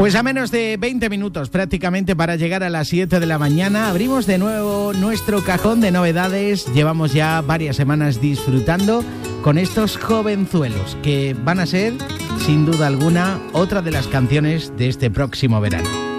Pues a menos de 20 minutos prácticamente para llegar a las 7 de la mañana, abrimos de nuevo nuestro cajón de novedades. Llevamos ya varias semanas disfrutando con estos jovenzuelos que van a ser, sin duda alguna, otra de las canciones de este próximo verano.